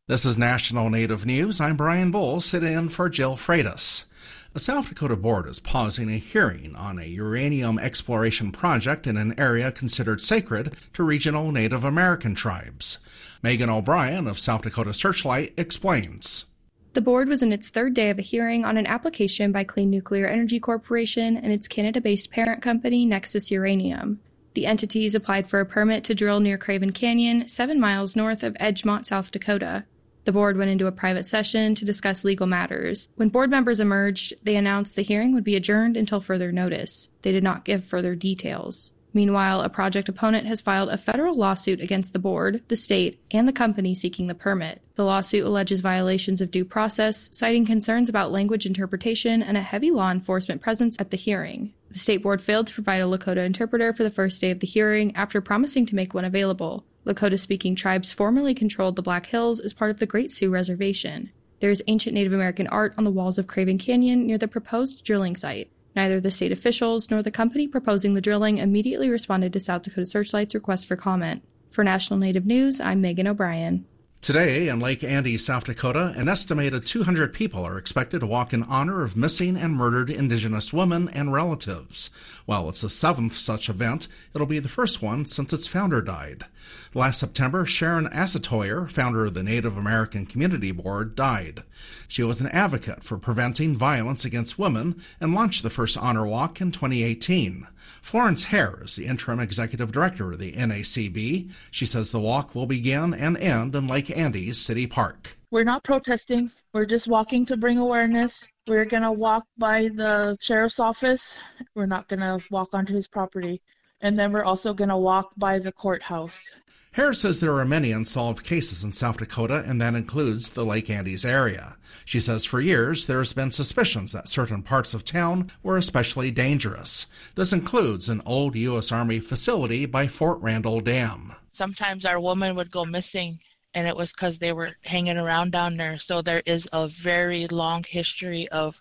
This is National Native News. I'm Brian Bull, sitting in for Jill Freitas. The South Dakota Board is pausing a hearing on a uranium exploration project in an area considered sacred to regional Native American tribes. Megan O'Brien of South Dakota Searchlight explains. The board was in its third day of a hearing on an application by Clean Nuclear Energy Corporation and its Canada-based parent company, Nexus Uranium. The entities applied for a permit to drill near Craven Canyon, 7 miles north of Edgemont, South Dakota. The board went into a private session to discuss legal matters. When board members emerged, they announced the hearing would be adjourned until further notice. They did not give further details. Meanwhile, a project opponent has filed a federal lawsuit against the board, the state, and the company seeking the permit. The lawsuit alleges violations of due process, citing concerns about language interpretation and a heavy law enforcement presence at the hearing. The state board failed to provide a Lakota interpreter for the first day of the hearing after promising to make one available. Lakota-speaking tribes formerly controlled the Black Hills as part of the Great Sioux Reservation. There is ancient Native American art on the walls of Craven Canyon near the proposed drilling site. Neither the state officials nor the company proposing the drilling immediately responded to South Dakota Searchlight's request for comment. For National Native News, I'm Megan O'Brien. Today, in Lake Andy, South Dakota, an estimated 200 people are expected to walk in honor of missing and murdered Indigenous women and relatives. While it's the 7th such event, it'll be the first one since its founder died. Last September, Sharon Asatoyer, founder of the Native American Community Board, died. She was an advocate for preventing violence against women and launched the first honor walk in 2018. Florence Hare is the interim executive director of the NACB. She says the walk will begin and end in Lake Andy's City Park. We're not protesting. We're just walking to bring awareness. We're going to walk by the sheriff's office. We're not going to walk onto his property. And then we're also going to walk by the courthouse. Hare says there are many unsolved cases in South Dakota, and that includes the Lake Andes area. She says for years there has been suspicions that certain parts of town were especially dangerous. This includes an old U.S. Army facility by Fort Randall Dam. Sometimes our women would go missing, and it was because they were hanging around down there. So there is a very long history of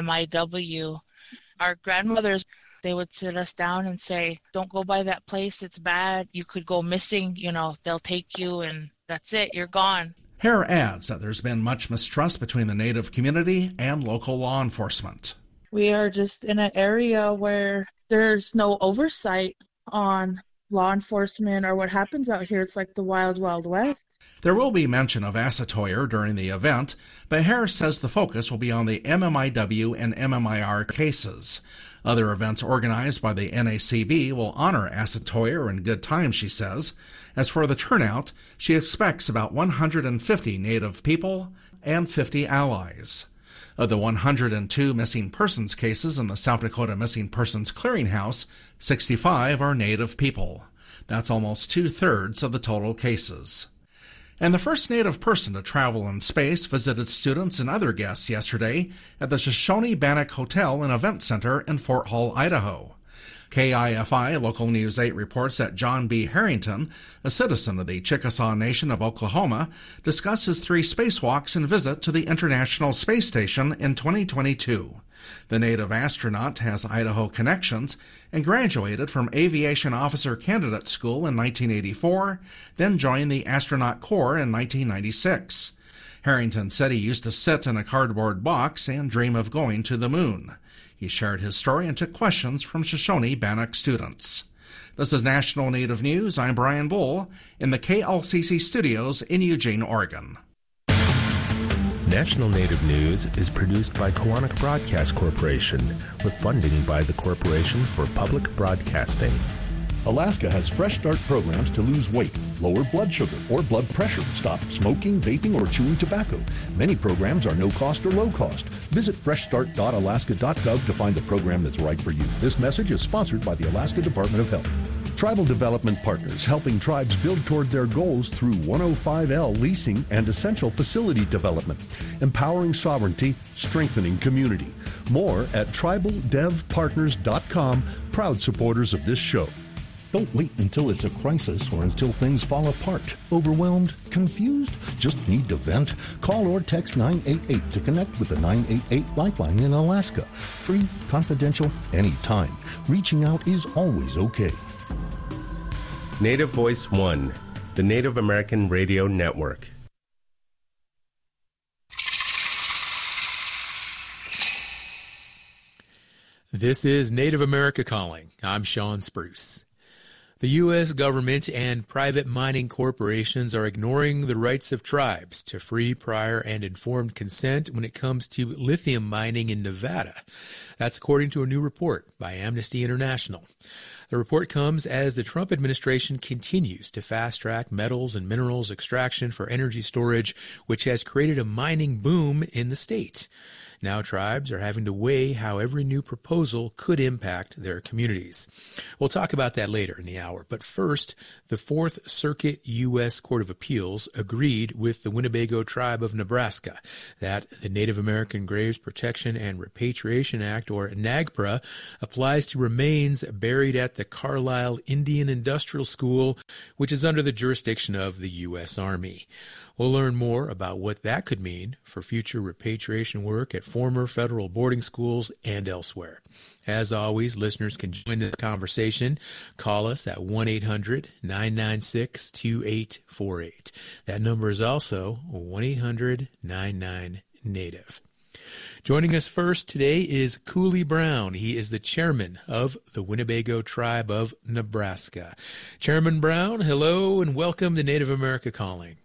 MMIW. Our grandmothers, they would sit us down and say, don't go by that place, it's bad. You could go missing, they'll take you and that's it, you're gone. Hare adds that there's been much mistrust between the Native community and local law enforcement. We are just in an area where there's no oversight on law enforcement or what happens out here. It's like the wild, wild west. There will be mention of Asatoyer during the event, but Harris says the focus will be on the MMIW and MMIR cases. Other events organized by the NACB will honor Asatoyer in good time, she says. As for the turnout, she expects about 150 Native people and 50 allies. Of the 102 missing persons cases in the South Dakota Missing Persons Clearinghouse, 65 are Native people. That's almost 2/3 of the total cases. And the first Native person to travel in space visited students and other guests yesterday at the Shoshone-Bannock Hotel and Event Center in Fort Hall, Idaho. KIFI Local News 8 reports that John B. Harrington, a citizen of the Chickasaw Nation of Oklahoma, discussed his 3 spacewalks and visit to the International Space Station in 2022. The native astronaut has Idaho connections and graduated from Aviation Officer Candidate School in 1984, then joined the Astronaut Corps in 1996. Harrington said he used to sit in a cardboard box and dream of going to the moon. He shared his story and took questions from Shoshone-Bannock students. This is National Native News. I'm Brian Bull in the KLCC studios in Eugene, Oregon. National Native News is produced by Koahnic Broadcast Corporation with funding by the Corporation for Public Broadcasting. Alaska has Fresh Start programs to lose weight, lower blood sugar or blood pressure, stop smoking, vaping, or chewing tobacco. Many programs are no cost or low cost. Visit freshstart.alaska.gov to find the program that's right for you. This message is sponsored by the Alaska Department of Health. Tribal Development Partners, helping tribes build toward their goals through 105L leasing and essential facility development, empowering sovereignty, strengthening community. More at tribaldevpartners.com, proud supporters of this show. Don't wait until it's a crisis or until things fall apart. Overwhelmed? Confused? Just need to vent? Call or text 988 to connect with the 988 Lifeline in Alaska. Free, confidential, anytime. Reaching out is always okay. Native Voice One, the Native American Radio Network. This is Native America Calling. I'm Sean Spruce. The U.S. government and private mining corporations are ignoring the rights of tribes to free, prior, and informed consent when it comes to lithium mining in Nevada. That's according to a new report by Amnesty International. The report comes as the Trump administration continues to fast-track metals and minerals extraction for energy storage, which has created a mining boom in the state. Now tribes are having to weigh how every new proposal could impact their communities. We'll talk about that later in the hour. But first, the Fourth Circuit U.S. Court of Appeals agreed with the Winnebago Tribe of Nebraska that the Native American Graves Protection and Repatriation Act, or NAGPRA, applies to remains buried at the Carlisle Indian Industrial School, which is under the jurisdiction of the U.S. Army. We'll learn more about what that could mean for future repatriation work at former federal boarding schools and elsewhere. As always, listeners can join the conversation. Call us at 1-800-996-2848. That number is also 1-800-99-NATIVE. Joining us first today is Cooley Brown. He is the chairman of the Winnebago Tribe of Nebraska. Chairman Brown, hello and welcome to Native America Calling.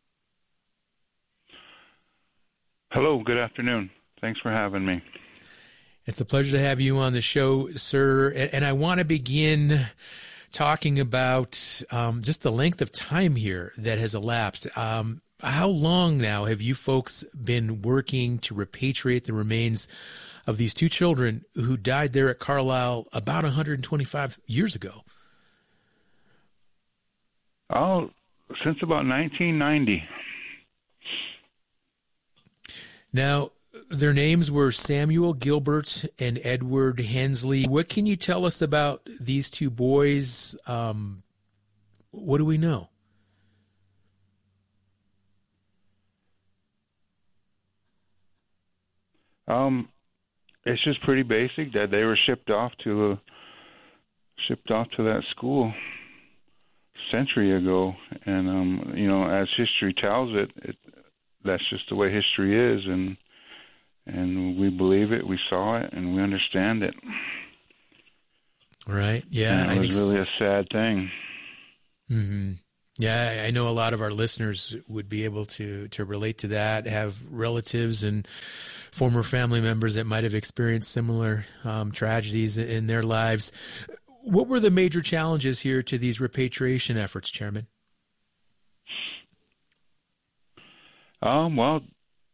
Hello, good afternoon. Thanks for having me. It's a pleasure to have you on the show, sir. And I want to begin talking about just the length of time here that has elapsed. How long now have you folks been working to repatriate the remains of these two children who died there at Carlisle about 125 years ago? Oh, since about 1990. Now, their names were Samuel Gilbert and Edward Hensley. What can you tell us about these two boys? What do we know? It's just pretty basic that they were shipped off to that school a century ago, and as history tells it, that's just the way history is, and we believe it, we saw it, and we understand it. Right. Yeah. And it was really a sad thing. Mm-hmm. Yeah, I know a lot of our listeners would be able to relate to that, have relatives and former family members that might have experienced similar tragedies in their lives. What were the major challenges here to these repatriation efforts, Chairman? Well,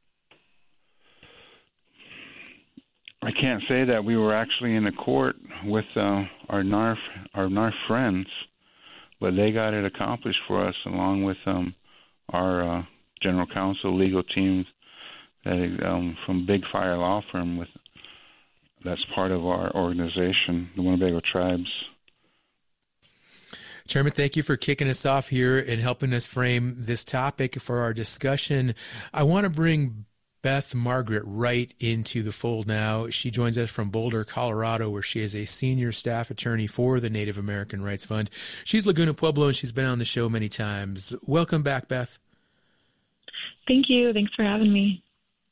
I can't say that we were actually in the court with our NARF friends, but they got it accomplished for us along with our general counsel, legal team from Big Fire Law Firm. That's part of our organization, the Winnebago Tribes. Chairman, thank you for kicking us off here and helping us frame this topic for our discussion. I want to bring Beth Margaret Wright into the fold now. She joins us from Boulder, Colorado, where she is a senior staff attorney for the Native American Rights Fund. She's Laguna Pueblo, and she's been on the show many times. Welcome back, Beth. Thank you. Thanks for having me.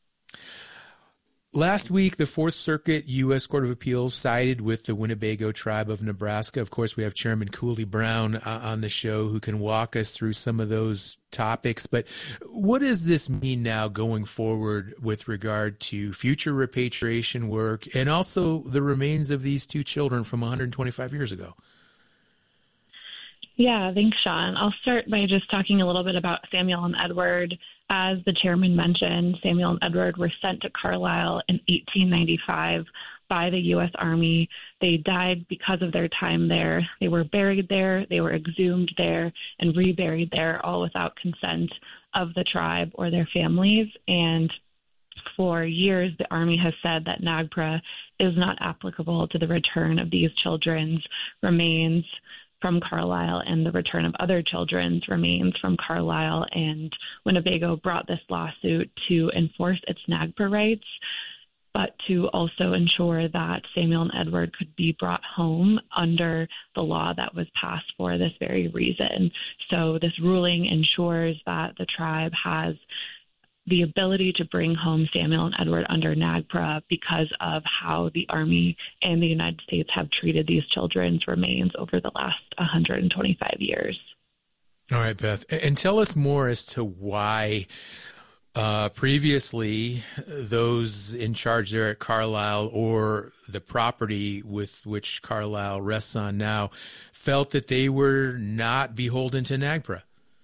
Last week, the Fourth Circuit U.S. Court of Appeals sided with the Winnebago Tribe of Nebraska. Of course, we have Chairman Cooley Brown on the show who can walk us through some of those topics. But what does this mean now going forward with regard to future repatriation work and also the remains of these two children from 125 years ago? Yeah, thanks, Sean. I'll start by just talking a little bit about Samuel and Edward. As the chairman mentioned, Samuel and Edward were sent to Carlisle in 1895 by the U.S. Army. They died because of their time there. They were buried there, they were exhumed there, and reburied there, all without consent of the tribe or their families. And for years, the Army has said that NAGPRA is not applicable to the return of these children's remains from Carlisle and the return of other children's remains from Carlisle. And Winnebago brought this lawsuit to enforce its NAGPRA rights, but to also ensure that Samuel and Edward could be brought home under the law that was passed for this very reason. So this ruling ensures that the tribe has the ability to bring home Samuel and Edward under NAGPRA because of how the Army and the United States have treated these children's remains over the last 125 years. All right, Beth. And tell us more as to why previously those in charge there at Carlisle, or the property with which Carlisle rests on now, felt that they were not beholden to NAGPRA.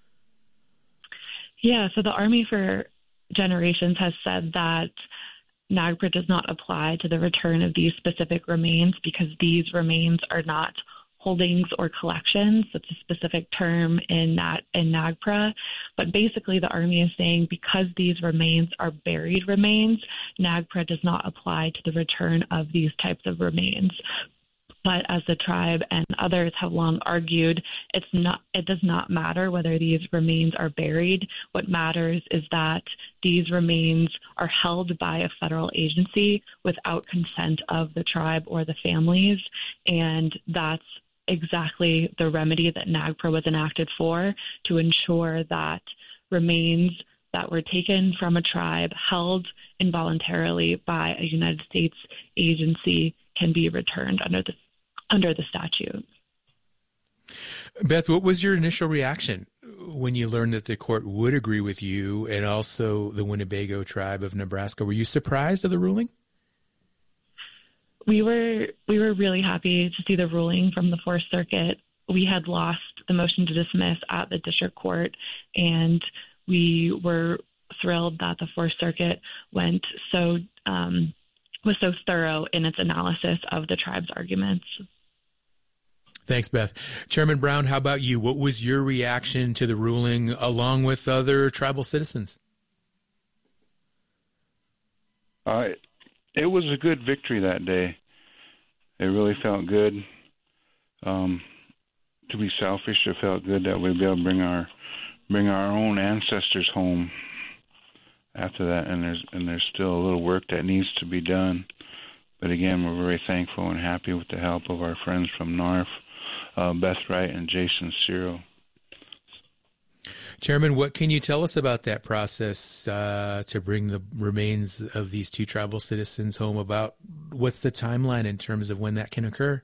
Yeah, so the Army for generations has said that NAGPRA does not apply to the return of these specific remains because these remains are not holdings or collections. That's a specific term in NAGPRA. But basically the Army is saying because these remains are buried remains, NAGPRA does not apply to the return of these types of remains. But as the tribe and others have long argued, it does not matter whether these remains are buried. What matters is that these remains are held by a federal agency without consent of the tribe or the families, and that's exactly the remedy that NAGPRA was enacted for, to ensure that remains that were taken from a tribe, held involuntarily by a United States agency, can be returned under the statute. Beth, what was your initial reaction when you learned that the court would agree with you and also the Winnebago tribe of Nebraska? Were you surprised at the ruling? We were really happy to see the ruling from the Fourth Circuit. We had lost the motion to dismiss at the district court, and we were thrilled that the Fourth Circuit was so thorough in its analysis of the tribe's arguments. Thanks, Beth. Chairman Brown, how about you? What was your reaction to the ruling along with other tribal citizens? It was a good victory that day. It really felt good. To be selfish, it felt good that we'd be able to bring our own ancestors home after that, and there's still a little work that needs to be done. But again, we're very thankful and happy with the help of our friends from NARF, Beth Wright and Jason Ciro. Chairman, what can you tell us about that process to bring the remains of these two tribal citizens home? About what's the timeline in terms of when that can occur?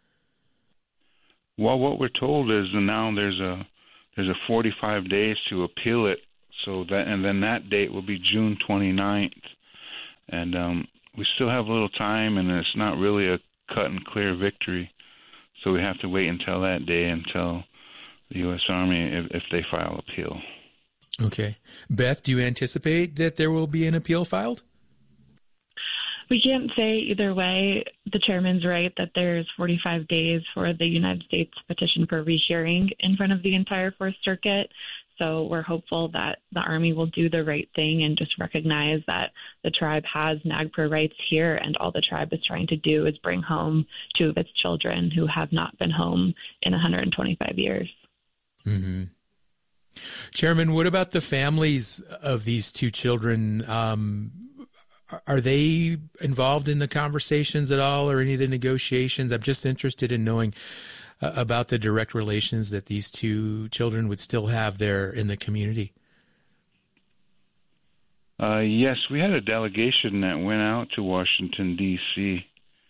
Well, what we're told is now there's a 45 days to appeal it, and then that date will be June 29th, and we still have a little time, and it's not really a cut and clear victory, so we have to wait until that day until the U.S. Army, if they file appeal. Okay. Beth, do you anticipate that there will be an appeal filed? We can't say either way. The chairman's right that there's 45 days for the United States petition for rehearing in front of the entire Fourth Circuit. So we're hopeful that the Army will do the right thing and just recognize that the tribe has NAGPRA rights here, and all the tribe is trying to do is bring home two of its children who have not been home in 125 years. Mm-hmm. Chairman, what about the families of these two children? Are they involved in the conversations at all or any of the negotiations? I'm just interested in knowing about the direct relations that these two children would still have there in the community. Yes, we had a delegation that went out to Washington, D.C.,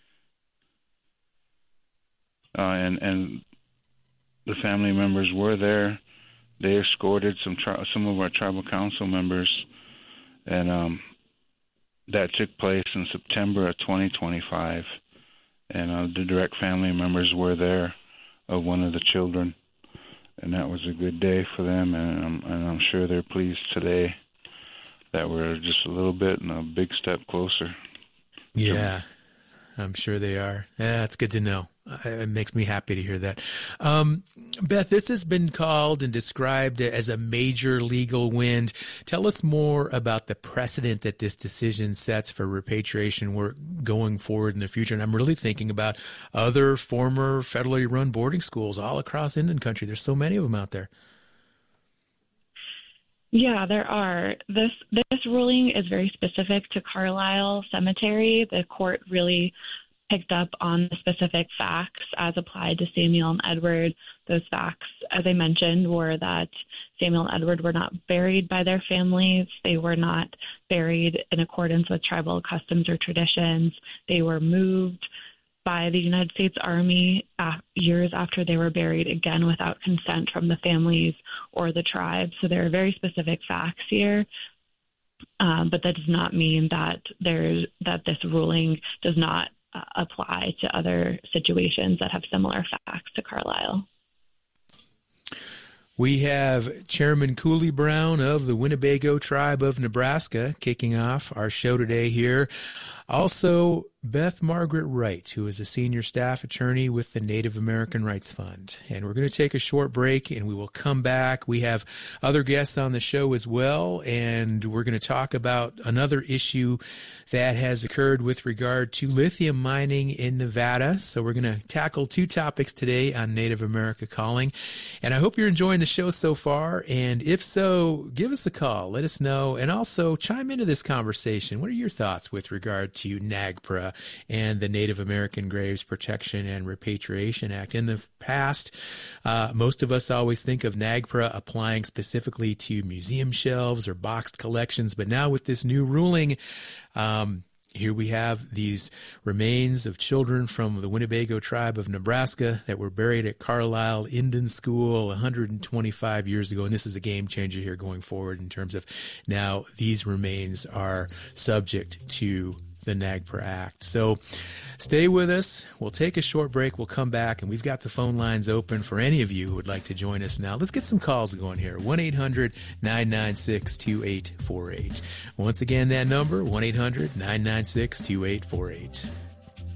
and the family members were there. They escorted some of our tribal council members, and that took place in September of 2025. And the direct family members were there of one of the children, and that was a good day for them. And I'm sure they're pleased today that we're just a little bit and a big step closer. Yeah, I'm sure they are. Yeah, it's good to know. It makes me happy to hear that. Beth, this has been called and described as a major legal win. Tell us more about the precedent that this decision sets for repatriation work going forward in the future. And I'm really thinking about other former federally run boarding schools all across Indian country. There's so many of them out there. Yeah, there are. This ruling is very specific to Carlisle Cemetery. The court really picked up on the specific facts as applied to Samuel and Edward. Those facts, as I mentioned, were that Samuel and Edward were not buried by their families. They were not buried in accordance with tribal customs or traditions. They were moved by the United States Army years after they were buried, again without consent from the families or the tribe. So there are very specific facts here. But that does not mean that this ruling does not apply to other situations that have similar facts to Carlisle. We have Chairman Cooley Brown of the Winnebago Tribe of Nebraska kicking off our show today here. Also, Beth Margaret Wright, who is a senior staff attorney with the Native American Rights Fund. And we're going to take a short break, and we will come back. We have other guests on the show as well, and we're going to talk about another issue that has occurred with regard to lithium mining in Nevada. So we're going to tackle two topics today on Native America Calling. And I hope you're enjoying the show so far. And if so, give us a call. Let us know. And also chime into this conversation. What are your thoughts with regard to NAGPRA and the Native American Graves Protection and Repatriation Act? In the past, most of us always think of NAGPRA applying specifically to museum shelves or boxed collections, but now with this new ruling, here we have these remains of children from the Winnebago Tribe of Nebraska that were buried at Carlisle Indian School 125 years ago. And this is a game changer here going forward in terms of now these remains are subject to the NAGPRA Act. So stay with us. We'll take a short break. We'll come back, and we've got the phone lines open for any of you who would like to join us now. Let's get some calls going here. 1-800-996-2848. Once again, that number, 1-800-996-2848.